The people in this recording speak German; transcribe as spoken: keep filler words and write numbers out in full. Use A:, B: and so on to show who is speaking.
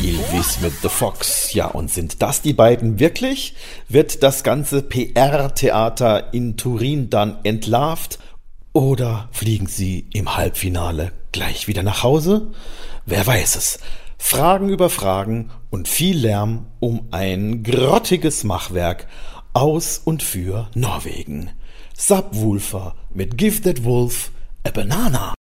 A: Ylvis mit The Fox. Ja, und sind das die beiden wirklich? Wird das ganze P R-Theater in Turin dann entlarvt? Oder fliegen sie im Halbfinale gleich wieder nach Hause? Wer weiß es. Fragen über Fragen und viel Lärm um ein grottiges Machwerk aus und für Norwegen. Subwoofer mit Give That Wolf a Banana.